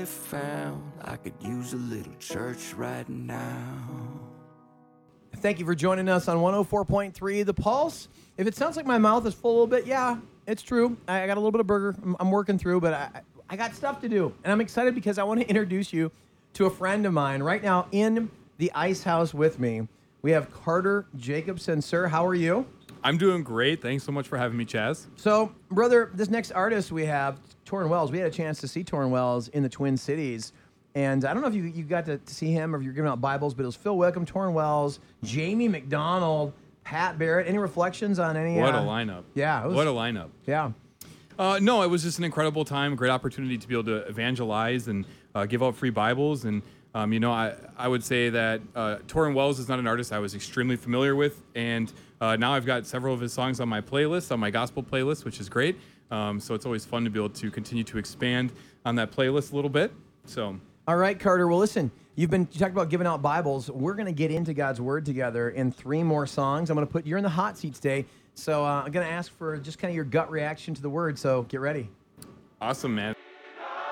finally found I could use a little church right now. Thank you for joining us on 104.3 The Pulse. If it sounds like my mouth is full a little bit, yeah, it's true. I got a little bit of burger I'm working through, but I got stuff to do. And I'm excited because I want to introduce you to a friend of mine. Right now in the Ice House with me, we have Carter Jacobson. Sir, how are you? I'm doing great. Thanks so much for having me, Chaz. So, brother, this next artist we have, Torrin Wells, we had a chance to see Torrin Wells in the Twin Cities. And I don't know if you got to see him or if you're giving out Bibles, but it was Phil Wickham, Torrin Wells, Jamie McDonald, Pat Barrett. Any reflections on any? What a lineup. Yeah. What a lineup. Yeah. No, it was just an incredible time, a great opportunity to be able to evangelize and give out free Bibles. And, I would say that Torrin Wells is not an artist I was extremely familiar with. And now I've got several of his songs on my playlist, on my gospel playlist, which is great. So it's always fun to be able to continue to expand on that playlist a little bit. So. All right, Carter. Well, listen, you talked about giving out Bibles. We're going to get into God's Word together in 3 more songs. I'm going to put you're in the hot seat today. So I'm going to ask for just kind of your gut reaction to the Word. So get ready. Awesome, man.